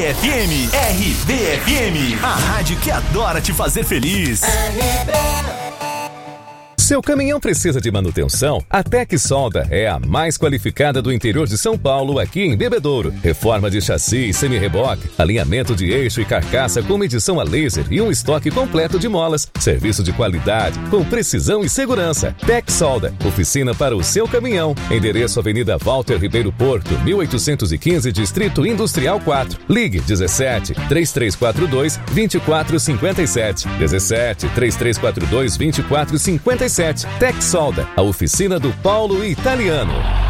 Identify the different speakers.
Speaker 1: RBFM. RBFM, a rádio que adora te fazer feliz. Seu caminhão precisa de manutenção? A Tec Solda é a mais qualificada do interior de São Paulo, aqui em Bebedouro. Reforma de chassi e semi-reboque, alinhamento de eixo e carcaça com medição a laser e um estoque completo de molas. Serviço de qualidade, com precisão e segurança. Tec Solda, oficina para o seu caminhão. Endereço Avenida Walter Ribeiro Porto, 1815, Distrito Industrial 4. Ligue 17 3342 2457. 17 3342 2457. Tec Solda, a oficina do Paulo Italiano.